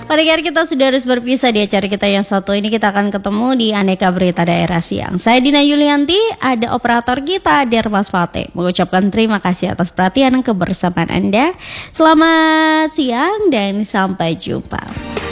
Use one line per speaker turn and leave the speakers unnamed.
Pada hari kita sudah harus berpisah di acara kita yang satu ini. Kita akan ketemu di Aneka Berita Daerah Siang. Saya Dina Yulianti, ada operator kita Dermas Fate. Mengucapkan terima kasih atas perhatian dan kebersamaan Anda. Selamat siang dan sampai jumpa.